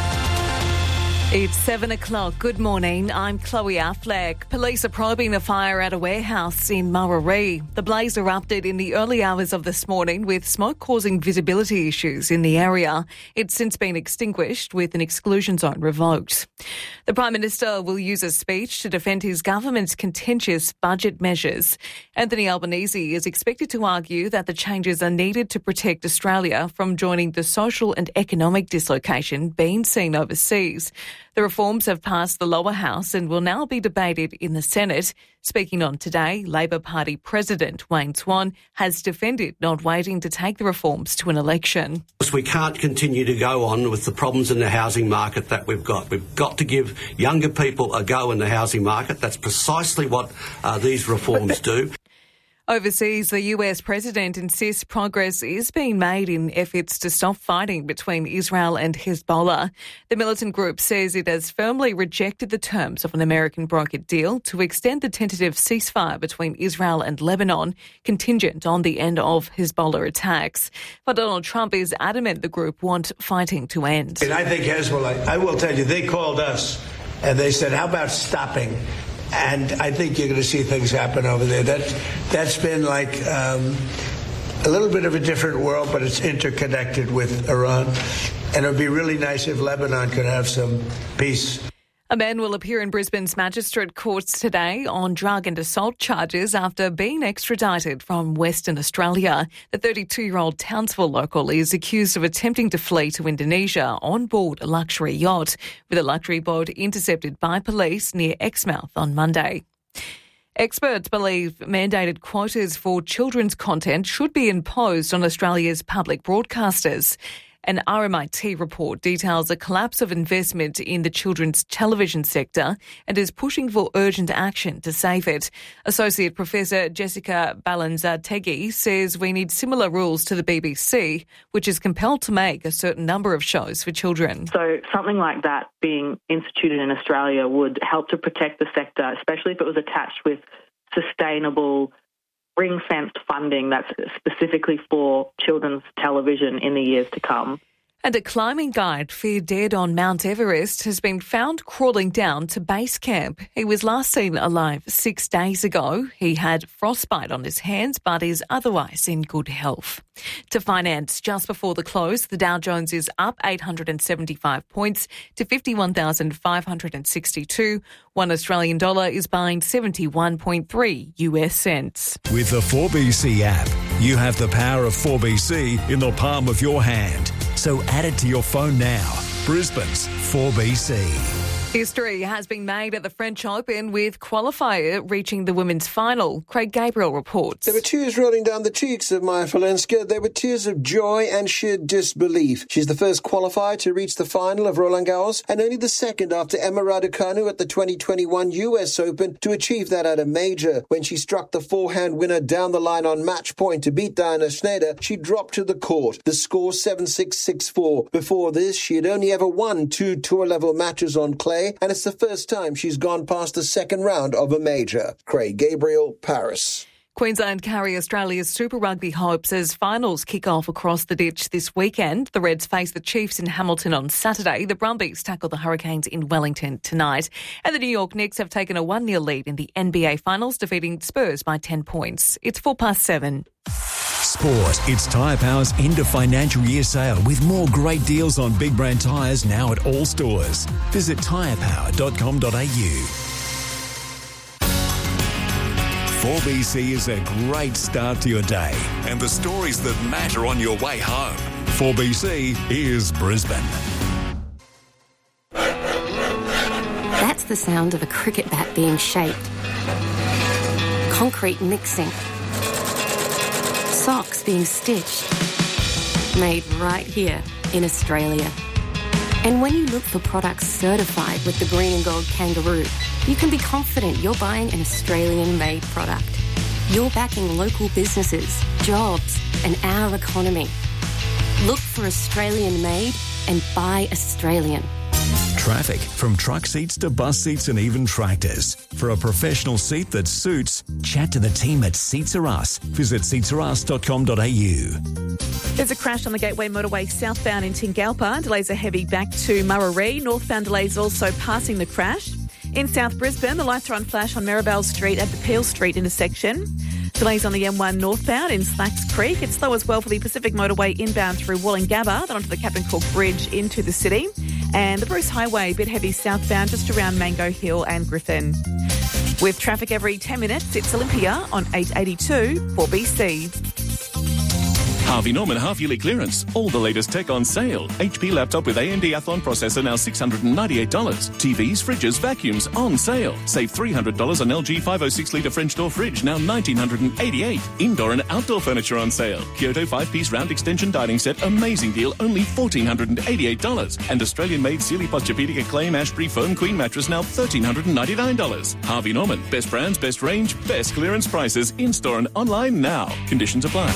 It's 7 o'clock. Good morning. I'm Chloe Affleck. Police are probing the fire at a warehouse in Murarrie. The blaze erupted in the early hours of this morning with smoke causing visibility issues in the area. It's since been extinguished with an exclusion zone revoked. The Prime Minister will use a speech to defend his government's contentious budget measures. Anthony Albanese is expected to argue that the changes are needed to protect Australia from joining the social and economic dislocation being seen overseas. The reforms have passed the lower house and will now be debated in the Senate. Speaking on Today, Labor Party President Wayne Swan has defended not waiting to take the reforms to an election. We can't continue to go on with the problems in the housing market that we've got. We've got to give younger people a go in the housing market. That's precisely what these reforms do. Overseas, the US president insists progress is being made in efforts to stop fighting between Israel and Hezbollah. The militant group says it has firmly rejected the terms of an American brokered deal to extend the tentative ceasefire between Israel and Lebanon, contingent on the end of Hezbollah attacks. But Donald Trump is adamant the group want fighting to end. And I think Hezbollah, I will tell you, they called us and they said, how about stopping? And I think you're going to see things happen over there. That's been like a little bit of a different world, but it's interconnected with Iran. And it would be really nice if Lebanon could have some peace. A man will appear in Brisbane's magistrate courts today on drug and assault charges after being extradited from Western Australia. The 32-year-old Townsville local is accused of attempting to flee to Indonesia on board a luxury yacht, with a luxury boat intercepted by police near Exmouth on Monday. Experts believe mandated quotas for children's content should be imposed on Australia's public broadcasters. An RMIT report details a collapse of investment in the children's television sector and is pushing for urgent action to save it. Associate Professor Jessica Balanza-Tegui says we need similar rules to the BBC, which is compelled to make a certain number of shows for children. So something like that being instituted in Australia would help to protect the sector, especially if it was attached with sustainable ring-fenced funding that's specifically for children's television in the years to come. And a climbing guide feared dead on Mount Everest has been found crawling down to base camp. He was last seen alive 6 days ago. He had frostbite on his hands but is otherwise in good health. To finance, just before the close, the Dow Jones is up 875 points to 51,562. $1 Australian is buying 71.3 US cents. With the 4BC app, you have the power of 4BC in the palm of your hand. So add it to your phone now. Brisbane's 4BC. History has been made at the French Open with qualifier reaching the women's final. Craig Gabriel reports. There were tears rolling down the cheeks of Maya Falenska. There were tears of joy and sheer disbelief. She's the first qualifier to reach the final of Roland Garros and only the second after Emma Raducanu at the 2021 US Open to achieve that at a major. When she struck the forehand winner down the line on match point to beat Diana Schneider, she dropped to the court. The score 7-6, 6-4. Before this, she had only ever won 2 tour-level matches on clay, and it's the first time she's gone past the second round of a major. Craig Gabriel, Paris. Queensland carry Australia's Super Rugby hopes as finals kick off across the ditch this weekend. The Reds face the Chiefs in Hamilton on Saturday. The Brumbies tackle the Hurricanes in Wellington tonight. And the New York Knicks have taken a 1-0 lead in the NBA Finals, defeating Spurs by 10 points. It's 7:04. Sport. It's Tyre Power's end of financial year sale with more great deals on big brand tyres now at all stores. Visit tyrepower.com.au. 4BC is a great start to your day and the stories that matter on your way home. 4BC is Brisbane. That's the sound of a cricket bat being shaped. Concrete mixing. Socks being stitched. Made right here in Australia. And when you look for products certified with the Green and Gold Kangaroo, you can be confident you're buying an Australian-made product. You're backing local businesses, jobs, and our economy. Look for Australian-made and buy Australian. Traffic, from truck seats to bus seats and even tractors. For a professional seat that suits, chat to the team at Seats Are Us. Visit seatsareus.com.au. There's a crash on the Gateway Motorway southbound in Tingalpa. Delays are heavy back to Muraree. Northbound delays also passing the crash. In South Brisbane, the lights are on flash on Maribel Street at the Peel Street intersection. Delays on the M1 northbound in Slacks Creek. It's slow as well for the Pacific Motorway inbound through Wollongabba, then onto the Captain Cook Bridge into the city. And the Bruce Highway, a bit heavy southbound just around Mango Hill and Griffin. With traffic every 10 minutes, it's Olympia on 882 4BC. Harvey Norman half-yearly clearance. All the latest tech on sale. HP laptop with AMD Athlon processor now $698. TVs, fridges, vacuums on sale. Save $300 on LG 506-litre French door fridge, now $1,988. Indoor and outdoor furniture on sale. Kyoto 5-piece round extension dining set, amazing deal, only $1,488. And Australian-made Sealy Posturepedic Acclaim Ashbury Foam Queen mattress, now $1,399. Harvey Norman. Best brands, best range, best clearance prices. In-store and online now. Conditions apply.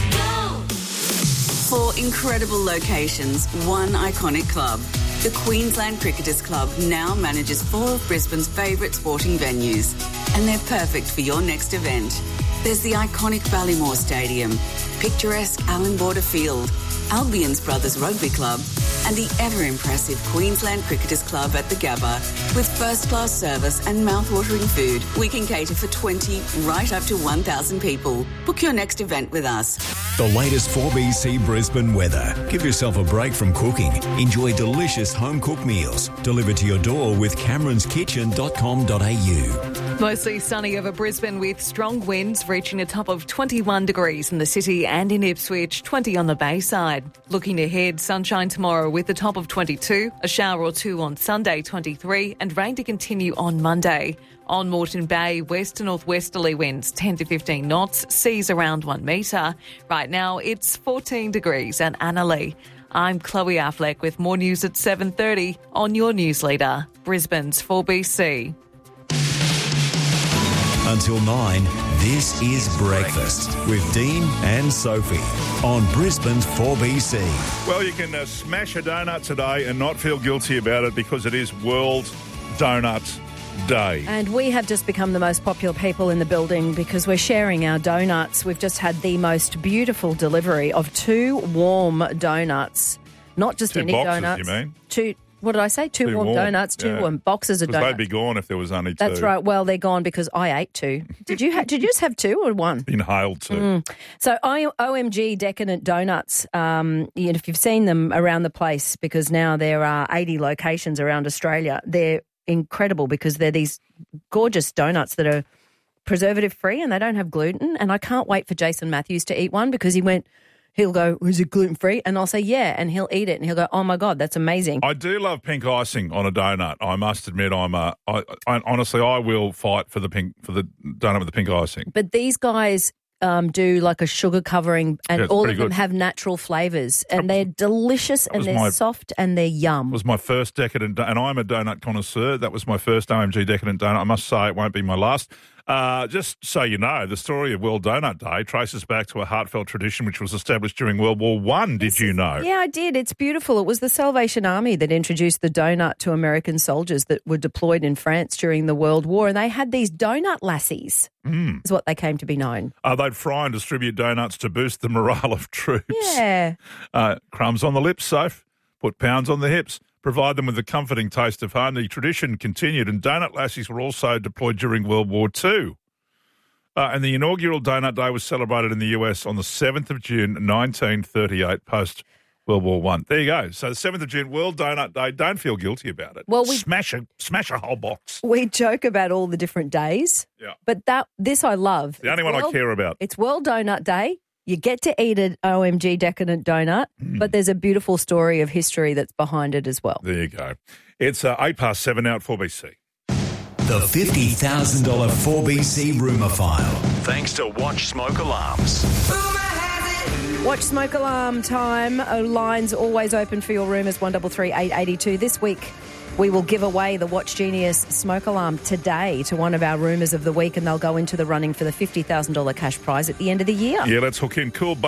4 incredible locations, 1 iconic club. The Queensland Cricketers Club now manages 4 of Brisbane's favourite sporting venues, and they're perfect for your next event. There's the iconic Ballymore Stadium, picturesque Allan Border Field, Albion's Brothers Rugby Club, and the ever-impressive Queensland Cricketers Club at the Gabba. With first-class service and mouth-watering food, we can cater for 20, right up to 1,000 people. Book your next event with us. The latest 4BC Brisbane weather. Give yourself a break from cooking. Enjoy delicious home-cooked meals delivered to your door with cameronskitchen.com.au. Mostly sunny over Brisbane with strong winds reaching a top of 21 degrees in the city and in Ipswich, 20 on the Bayside. Looking ahead, sunshine tomorrow with a top of 22, a shower or 2 on Sunday, 23, and rain to continue on Monday. On Moreton Bay, west to northwesterly winds 10 to 15 knots, seas around 1 metre. Right now, it's 14 degrees at Annalee. I'm Chloe Affleck with more news at 7:30 on your news leader, Brisbane's 4BC. Until 9, this is Breakfast with Dean and Sophie on Brisbane's 4BC. Well, you can smash a donut today and not feel guilty about it because it is World Donut Day. And we have just become the most popular people in the building because we're sharing our donuts. We've just had the most beautiful delivery of 2 warm donuts. Not just 2 any boxes, donuts. You mean? 2, what did I say? 2 warm donuts, 2 warm boxes of donuts. They'd be gone if there was only 2. That's right. Well, they're gone because I ate 2. Did you just have 2 or 1? Inhaled 2. So OMG Decadent Donuts, if you've seen them around the place, because now there are 80 locations around Australia, they're incredible because they're these gorgeous donuts that are preservative-free and they don't have gluten. And I can't wait for Jason Matthews to eat one because he'll go, is it gluten-free? And I'll say, yeah, and he'll eat it and he'll go, oh, my God, that's amazing. I do love pink icing on a donut. I must admit, honestly, I will fight for the donut with the pink icing. But these guys do like a sugar covering and all of them have natural flavours and they're delicious and they're soft and they're yum. It was my first decadent, and I'm a donut connoisseur. That was my first OMG Decadent donut. I must say it won't be my last. Just so you know, the story of World Donut Day traces back to a heartfelt tradition which was established during World War I. Did you know? Yeah, I did. It's beautiful. It was the Salvation Army that introduced the donut to American soldiers that were deployed in France during the World War, and they had these donut lassies, is what they came to be known. They'd fry and distribute donuts to boost the morale of troops. Yeah. Crumbs on the lips, Soph. Put pounds on the hips. Provide them with the comforting taste of home. The tradition continued, and donut lassies were also deployed during World War II. And the inaugural Donut Day was celebrated in the US on the 7th of June, 1938, post-World War I. There you go. So the 7th of June, World Donut Day. Don't feel guilty about it. Well, smash a whole box. We joke about all the different days, but this I love. The only one I care about. It's World Donut Day. You get to eat an OMG decadent donut, but there's a beautiful story of history that's behind it as well. There you go. It's 7:08 now at 4BC. The $50,000 4BC rumour file. Thanks to Watch Smoke Alarms. Watch Smoke Alarm time. Lines always open for your rumours, 133 882. This week, we will give away the Watch Genius Smoke Alarm today to one of our rumours of the week, and they'll go into the running for the $50,000 cash prize at the end of the year. Yeah, let's hook in. Cool.